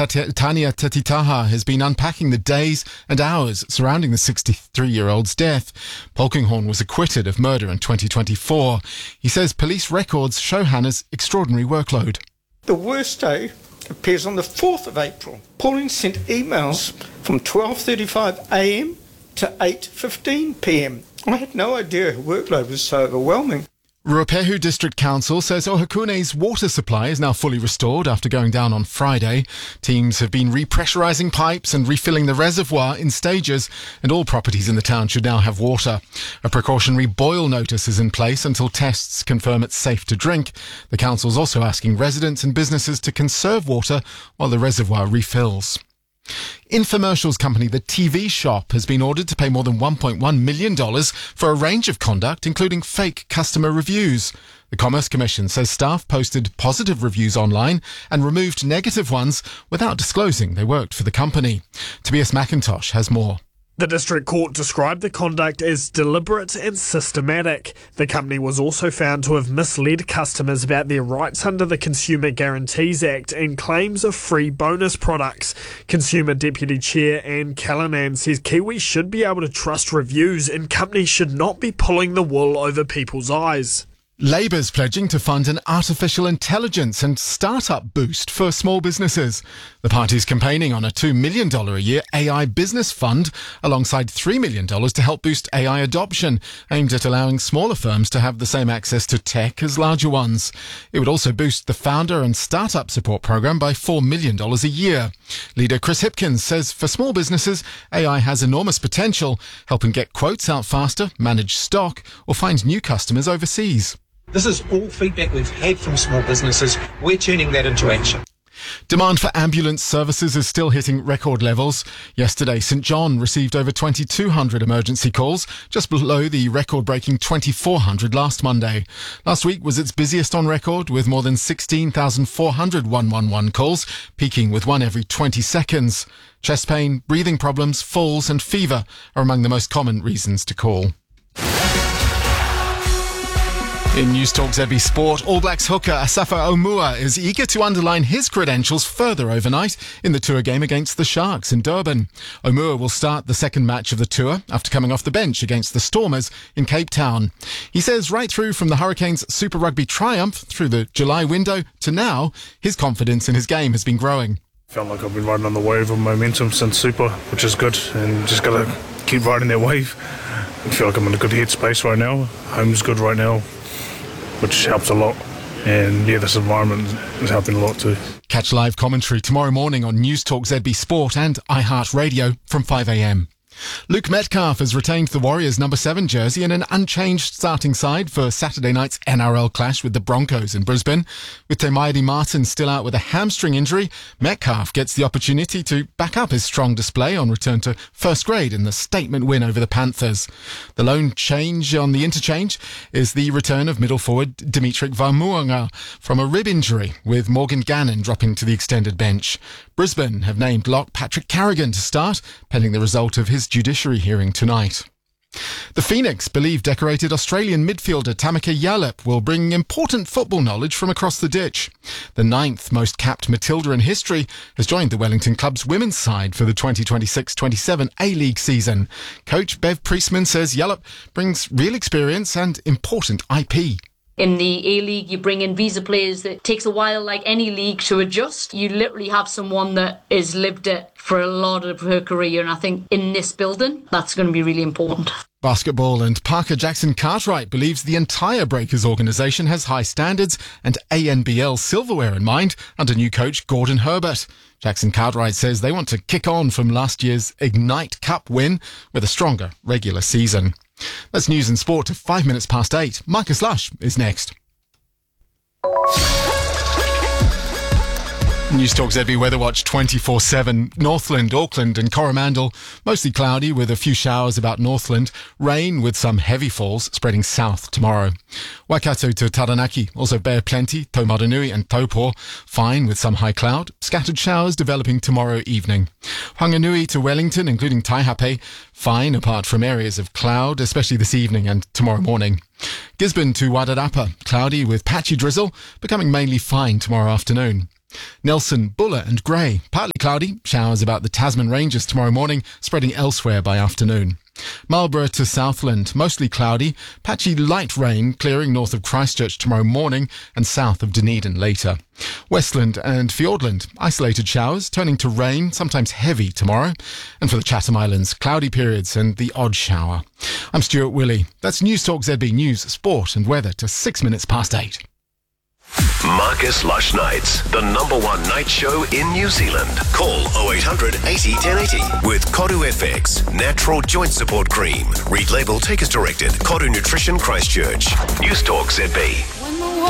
Tania Tatitaha has been unpacking the days and hours surrounding the 63-year-old's death. Polkinghorne was acquitted of murder in 2024. He says police records show Hannah's extraordinary workload. The worst day appears on the 4th of April. Pauline sent emails from 12:35am to 8:15pm. I had no idea her workload was so overwhelming. Ruapehu District Council says Ohakune's water supply is now fully restored after going down on Friday. Teams have been repressurising pipes and refilling the reservoir in stages, and all properties in the town should now have water. A precautionary boil notice is in place until tests confirm it's safe to drink. The council's also asking residents and businesses to conserve water while the reservoir refills. Infomercials company The TV Shop has been ordered to pay more than $1.1 million for a range of conduct, including fake customer reviews. The Commerce Commission says staff posted positive reviews online and removed negative ones without disclosing they worked for the company. Tobias McIntosh has more. The District Court described the conduct as deliberate and systematic. The company was also found to have misled customers about their rights under the Consumer Guarantees Act and claims of free bonus products. Consumer Deputy Chair Anne Callanan says Kiwis should be able to trust reviews and companies should not be pulling the wool over people's eyes. Labour's pledging to fund an artificial intelligence and start-up boost for small businesses. The party's campaigning on a $2 million a year AI business fund alongside $3 million to help boost AI adoption, aimed at allowing smaller firms to have the same access to tech as larger ones. It would also boost the founder and startup support program by $4 million a year. Leader Chris Hipkins says for small businesses, AI has enormous potential, helping get quotes out faster, manage stock, or find new customers overseas. This is all feedback we've had from small businesses. We're turning that into action. Demand for ambulance services is still hitting record levels. Yesterday, St John received over 2,200 emergency calls, just below the record-breaking 2,400 last Monday. Last week was its busiest on record, with more than 16,400 111 calls, peaking with one every 20 seconds. Chest pain, breathing problems, falls and fever are among the most common reasons to call. In News Talk ZB Sport, All Blacks hooker Asafa Omua is eager to underline his credentials further overnight in the tour game against the Sharks in Durban. Omua will start the second match of the tour after coming off the bench against the Stormers in Cape Town. He says right through from the Hurricanes' Super Rugby triumph through the July window to now, his confidence in his game has been growing. Felt like I've been riding on the wave of momentum since Super, which is good, and just got to keep riding that wave. I feel like I'm in a good headspace right now. Home's good right now, which helps a lot. And yeah, this environment is helping a lot too. Catch live commentary tomorrow morning on News Talk ZB Sport and iHeartRadio from 5 a.m. Luke Metcalf has retained the Warriors' number 7 jersey in an unchanged starting side for Saturday night's NRL clash with the Broncos in Brisbane. With Te Maire Martin still out with a hamstring injury, Metcalf gets the opportunity to back up his strong display on return to first grade in the statement win over the Panthers. The lone change on the interchange is the return of middle forward Dimitri Vaumuanga from a rib injury, with Morgan Gannon dropping to the extended bench. Brisbane have named lock Patrick Carrigan to start, pending the result of his judiciary hearing tonight. The Phoenix believe decorated Australian midfielder Tamika Yallop will bring important football knowledge from across the ditch. The 9th most capped Matilda in history has joined the Wellington Club's women's side for the 2026-27 A-League season. Coach Bev Priestman says Yallop brings real experience and important IP. In the A-League, you bring in visa players that takes a while, like any league, to adjust. You literally have someone that has lived it for a lot of her career, and I think in this building, that's going to be really important. Basketball and Parker Jackson Cartwright believes the entire Breakers organisation has high standards and ANBL silverware in mind under new coach Gordon Herbert. Jackson Cartwright says they want to kick on from last year's Ignite Cup win with a stronger regular season. That's news and sport to 5 minutes past 8. Marcus Lush is next. News Talk ZB Weather Watch 24/7. Northland, Auckland and Coromandel, mostly cloudy with a few showers about Northland. Rain with some heavy falls spreading south tomorrow. Waikato to Taranaki, also bare plenty. Taumarunui and Taupo, fine with some high cloud. Scattered showers developing tomorrow evening. Whanganui to Wellington, including Taihape, fine apart from areas of cloud, especially this evening and tomorrow morning. Gisborne to Wairarapa, cloudy with patchy drizzle, becoming mainly fine tomorrow afternoon. Nelson, Buller and Grey, partly cloudy, showers about the Tasman Ranges tomorrow morning, spreading elsewhere by afternoon. Marlborough to Southland, mostly cloudy, patchy light rain clearing north of Christchurch tomorrow morning and south of Dunedin later. Westland and Fiordland, isolated showers turning to rain, sometimes heavy tomorrow. And for the Chatham Islands, cloudy periods and the odd shower. I'm Stuart Willey. That's News Talk ZB News, Sport and Weather to 6 minutes past 8. Marcus Lush Nights, the #1 night show in New Zealand. Call 0800 80 1080 with Koru FX, natural joint support cream. Read label, take as directed. Koru Nutrition Christchurch. News Talk ZB.